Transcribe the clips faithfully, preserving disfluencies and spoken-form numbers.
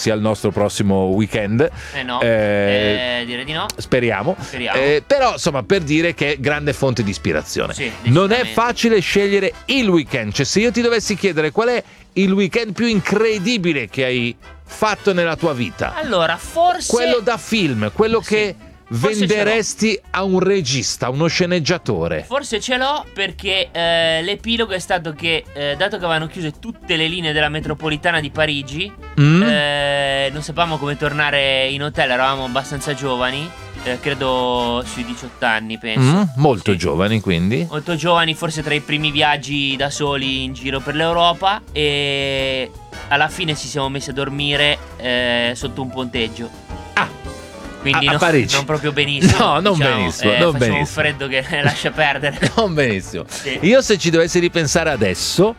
sia il nostro prossimo weekend. Eh no, eh, eh, direi di no. Speriamo, Speriamo. Eh, però insomma, per dire che è grande fonte di ispirazione. Sì, non è decisamente. facile scegliere il weekend, cioè se io ti dovessi chiedere qual è il weekend più incredibile che hai fatto nella tua vita, Allora, forse quello da film, quello Sì. che Forse venderesti a un regista, a uno sceneggiatore. Forse ce l'ho perché eh, l'epilogo è stato che, eh, dato che avevano chiuso tutte le linee della metropolitana di Parigi, Mm? eh, non sapevamo come tornare in hotel, eravamo abbastanza giovani, eh, credo sui diciotto anni, penso. Mm? Molto Sì. giovani, quindi. Molto giovani, forse tra i primi viaggi da soli in giro per l'Europa, e alla fine ci siamo messi a dormire eh, sotto un ponteggio. Ah, Quindi a- a no- Parigi. non proprio benissimo. No, non diciamo, benissimo, eh, non faceva un benissimo. freddo che lascia perdere. non benissimo. Sì. Io se ci dovessi ripensare adesso,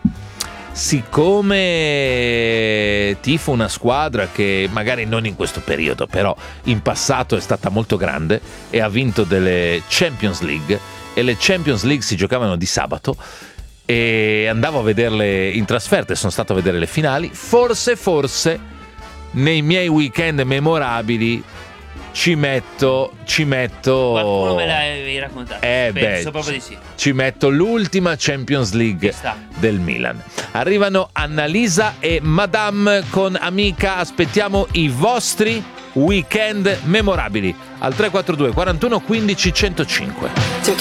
siccome tifo una squadra che magari non in questo periodo, però in passato è stata molto grande e ha vinto delle Champions League, e le Champions League si giocavano di sabato e andavo a vederle in trasferta e sono stato a vedere le finali, forse forse nei miei weekend memorabili ci metto ci metto Qualcuno me l'avevi raccontato. Eh, Penso beh, proprio di sì. ci metto l'ultima Champions League Ci sta. del Milan. Arrivano Annalisa e Madame con Amica. Aspettiamo i vostri weekend memorabili al tre quattro due quarantuno quindici centocinque.